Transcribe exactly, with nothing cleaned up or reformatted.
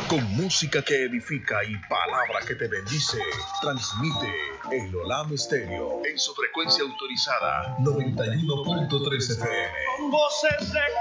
Con música que edifica y palabra que te bendice, transmite el Olam Estéreo en su frecuencia autorizada noventa y uno punto tres F M. Con voces de